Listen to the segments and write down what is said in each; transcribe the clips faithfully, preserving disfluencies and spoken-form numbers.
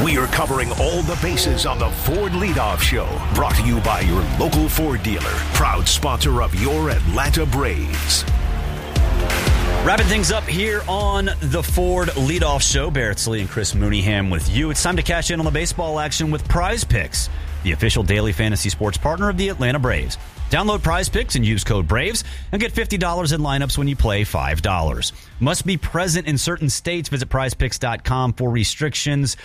We are covering all the bases on the Ford Leadoff Show. Brought to you by your local Ford dealer. Proud sponsor of your Atlanta Braves. Wrapping things up here on the Ford Leadoff Show. Barrett Slee and Chris Mooneyham with you. It's time to cash in on the baseball action with Prize Picks, the official daily fantasy sports partner of the Atlanta Braves. Download Prize Picks and use code BRAVES and get fifty dollars in lineups when you play five dollars. Must be present in certain states. Visit prize picks dot com for restrictions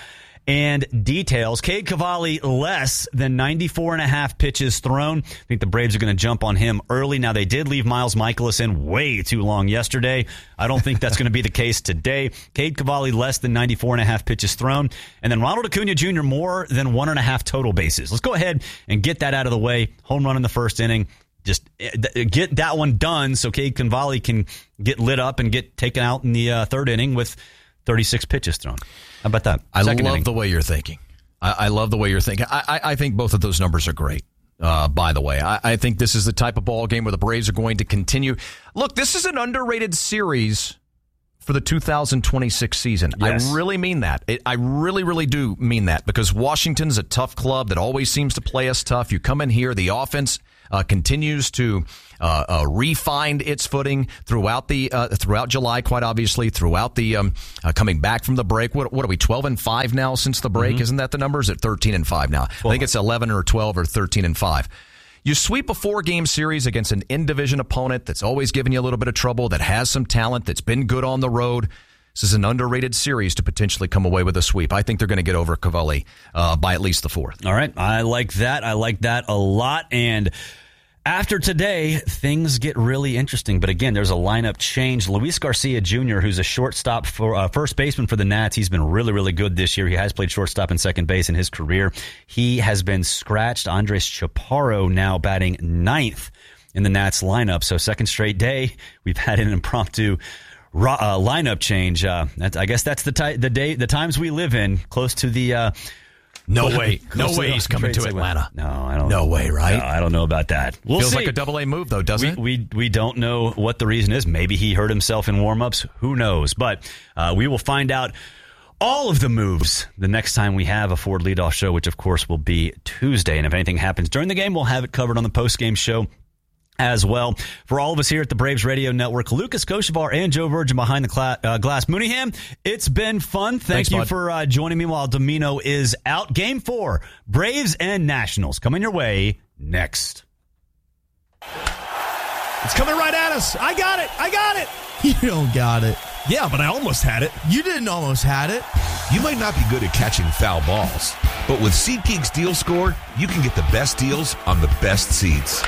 and details. Cade Cavalli, less than ninety-four and a half pitches thrown. I think the Braves are going to jump on him early. Now, they did leave Miles Mikolas in way too long yesterday. I don't think that's going to be the case today. Cade Cavalli, less than ninety-four and a half pitches thrown. And then Ronald Acuna Junior, more than one and a half total bases. Let's go ahead and get that out of the way. Home run in the first inning. Just get that one done so Cade Cavalli can get lit up and get taken out in the uh, third inning with thirty-six pitches thrown. How about that? I Second love inning. the way you're thinking. I, I love the way you're thinking. I, I, I think both of those numbers are great, uh, by the way. I, I think this is the type of ball game where the Braves are going to continue. Look, this is an underrated series for the two thousand twenty-six season. Yes. I really mean that. It, I really, really do mean that because Washington's a tough club that always seems to play us tough. You come in here, the offense uh, continues to uh, uh, refine its footing throughout the uh, throughout July, quite obviously, throughout the um, uh, coming back from the break. What, what are we, twelve and five now since the break? Mm-hmm. Isn't that the number? Is it thirteen and five now? I think it's eleven or twelve or thirteen and five. You sweep a four-game series against an in-division opponent that's always given you a little bit of trouble, that has some talent, that's been good on the road. This is an underrated series to potentially come away with a sweep. I think they're going to get over Cavalli uh, by at least the fourth. All right. I like that. I like that a lot. And after today, things get really interesting. But again, there's a lineup change. Luis Garcia Junior, who's a shortstop for uh, first baseman for the Nats, he's been really, really good this year. He has played shortstop and second base in his career. He has been scratched. Andres Chaparro now batting ninth in the Nats lineup. So second straight day, we've had an impromptu uh, lineup change. Uh, that's, I guess that's the, ty- the day, the times we live in, close to the. Uh, No way. No way he's coming to Atlanta. No, I don't No know. way, right? No, I don't know about that. We'll Feels see. like a double A move, though, doesn't we, it? We we don't know what the reason is. Maybe he hurt himself in warm-ups. Who knows? But uh, we will find out all of the moves the next time we have a Ford Leadoff Show, which, of course, will be Tuesday. And if anything happens during the game, we'll have it covered on the post-game show as well. For all of us here at the Braves Radio Network, Lucas Kochevar and Joe Virgin behind the cla- uh, glass. Mooneyham, it's been fun. Thank Thanks, you bud. for uh, joining me while Domino is out. Game four, Braves and Nationals, coming your way next. It's coming right at us. I got it. I got it. You don't got it. Yeah, but I almost had it. You didn't almost had it. You might not be good at catching foul balls, but with SeatGeek's Deal Score, you can get the best deals on the best seats.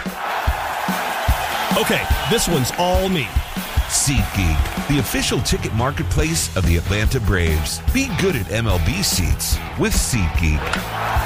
Okay, this one's all me. SeatGeek, the official ticket marketplace of the Atlanta Braves. Be good at M L B seats with SeatGeek.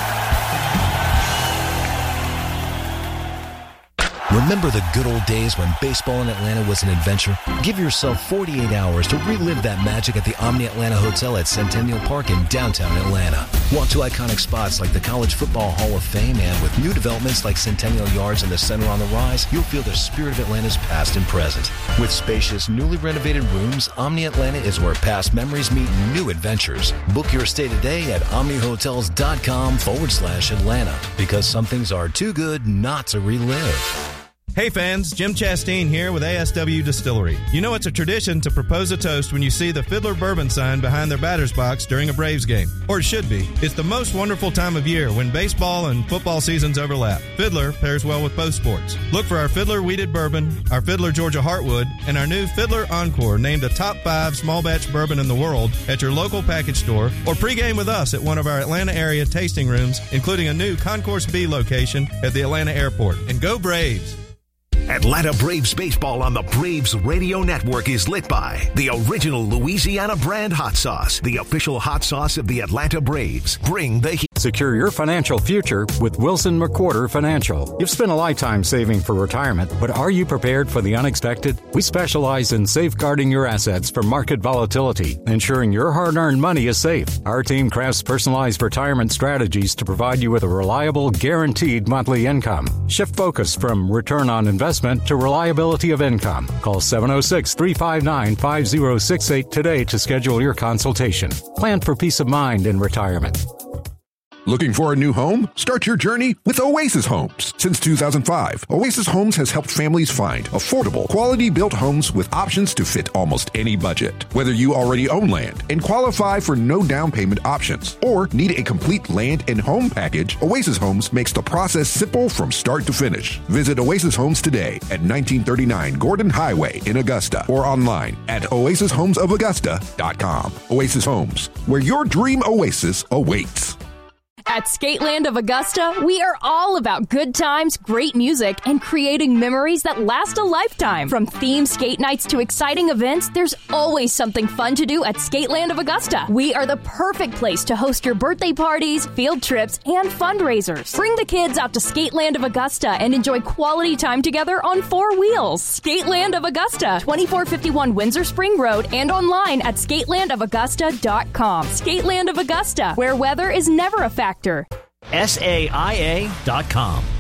Remember the good old days when baseball in Atlanta was an adventure? Give yourself forty-eight hours to relive that magic at the Omni Atlanta Hotel at Centennial Park in downtown Atlanta. Walk to iconic spots like the College Football Hall of Fame, and with new developments like Centennial Yards and the Center on the Rise, you'll feel the spirit of Atlanta's past and present. With spacious, newly renovated rooms, Omni Atlanta is where past memories meet new adventures. Book your stay today at omnihotels.com forward slash Atlanta, because some things are too good not to relive. Hey fans, Jim Chastain here with A S W Distillery. You know it's a tradition to propose a toast when you see the Fiddler Bourbon sign behind their batter's box during a Braves game. Or it should be. It's the most wonderful time of year when baseball and football seasons overlap. Fiddler pairs well with both sports. Look for our Fiddler Wheated Bourbon, our Fiddler Georgia Heartwood, and our new Fiddler Encore, named a top five small batch bourbon in the world, at your local package store, or pregame with us at one of our Atlanta area tasting rooms, including a new Concourse B location at the Atlanta airport. And go Braves! Atlanta Braves baseball on the Braves Radio Network is lit by the original Louisiana brand hot sauce, the official hot sauce of the Atlanta Braves. Bring the heat. Secure your financial future with Wilson McWhorter Financial. You've spent a lifetime saving for retirement, but are you prepared for the unexpected? We specialize in safeguarding your assets from market volatility, ensuring your hard-earned money is safe. Our team crafts personalized retirement strategies to provide you with a reliable, guaranteed monthly income. Shift focus from return on investment assessment to reliability of income. Call seven oh six, three five nine, five oh six eight today to schedule your consultation. Plan for peace of mind in retirement. Looking for a new home? Start your journey with Oasis Homes. Since two thousand five, Oasis Homes has helped families find affordable, quality-built homes with options to fit almost any budget. Whether you already own land and qualify for no down payment options or need a complete land and home package, Oasis Homes makes the process simple from start to finish. Visit Oasis Homes today at nineteen thirty-nine Gordon Highway in Augusta or online at oasis homes of augusta dot com. Oasis Homes, where your dream oasis awaits. At Skateland of Augusta, we are all about good times, great music, and creating memories that last a lifetime. From themed skate nights to exciting events, there's always something fun to do at Skateland of Augusta. We are the perfect place to host your birthday parties, field trips, and fundraisers. Bring the kids out to Skateland of Augusta and enjoy quality time together on four wheels. Skateland of Augusta, twenty-four fifty-one Windsor Spring Road, and online at skateland of augusta dot com. Skateland of Augusta, where weather is never a factor. S A I A dot com.